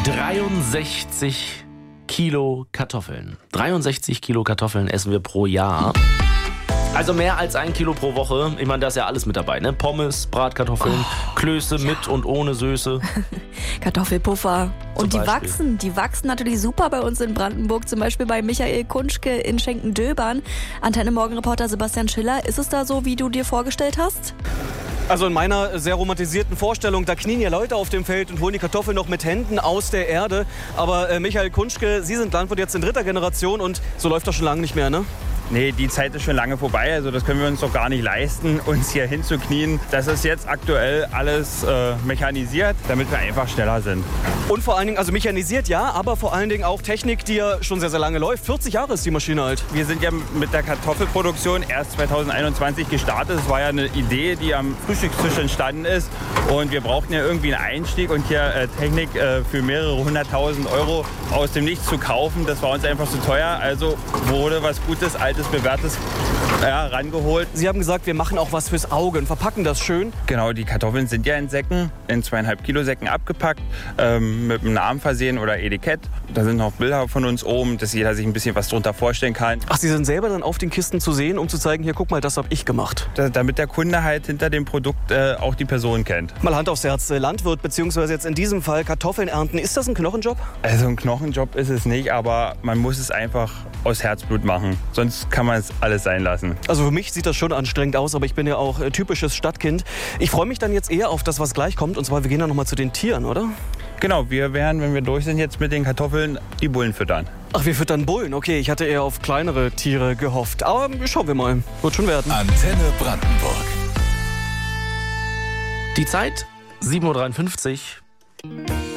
63 Kilo Kartoffeln. 63 Kilo Kartoffeln essen wir pro Jahr. Also mehr als 1 Kilo pro Woche. Ich meine, da ist ja alles mit dabei, ne? Pommes, Bratkartoffeln, Klöße mit und ohne Soße. Kartoffelpuffer. Und Zum die wachsen natürlich super bei uns in Brandenburg. Zum Beispiel bei Michael Kunschke in Schenken-Döbern. Antenne Morgenreporter Sebastian Schiller. Ist es da so, wie du dir vorgestellt hast? Also in meiner sehr romantisierten Vorstellung, da knien ja Leute auf dem Feld und holen die Kartoffeln noch mit Händen aus der Erde. Aber Michael Kunschke, Sie sind Landwirt jetzt in 3. Generation und so läuft das schon lange nicht mehr, ne? Nee, die Zeit ist schon lange vorbei. Also das können wir uns doch gar nicht leisten, uns hier hinzuknien. Das ist jetzt aktuell alles mechanisiert, damit wir einfach schneller sind. Und vor allen Dingen, also mechanisiert ja, aber vor allen Dingen auch Technik, die ja schon sehr, sehr lange läuft. 40 Jahre ist die Maschine alt. Wir sind ja mit der Kartoffelproduktion erst 2021 gestartet. Es war ja eine Idee, die am Frühstückstisch entstanden ist. Und wir brauchten ja irgendwie einen Einstieg und hier Technik für mehrere 100.000 Euro aus dem Nichts zu kaufen. Das war uns einfach zu teuer. Also wurde was Gutes, Altes, Bewährtes rangeholt. Sie haben gesagt, wir machen auch was fürs Auge und verpacken das schön. Genau, die Kartoffeln sind ja in Säcken, in 2,5 Kilo Säcken abgepackt, mit einem Namen versehen oder Etikett. Da sind noch Bilder von uns oben, dass jeder sich ein bisschen was drunter vorstellen kann. Ach, Sie sind selber dann auf den Kisten zu sehen, um zu zeigen, hier, guck mal, das habe ich gemacht. Damit der Kunde halt hinter dem Produkt auch die Person kennt. Mal Hand aufs Herz, Landwirt, beziehungsweise jetzt in diesem Fall Kartoffeln ernten, ist das ein Knochenjob? Also ein Knochenjob ist es nicht, aber man muss es einfach aus Herzblut machen. Sonst kann man es alles sein lassen. Also für mich sieht das schon anstrengend aus, aber ich bin ja auch typisches Stadtkind. Ich freue mich dann jetzt eher auf das, was gleich kommt. Und zwar, wir gehen dann noch mal zu den Tieren, oder? Genau, wir werden, wenn wir durch sind jetzt mit den Kartoffeln, die Bullen füttern. Ach, wir füttern Bullen. Okay, ich hatte eher auf kleinere Tiere gehofft. Aber schauen wir mal. Wird schon werden. Antenne Brandenburg. Die Zeit 7:53 Uhr.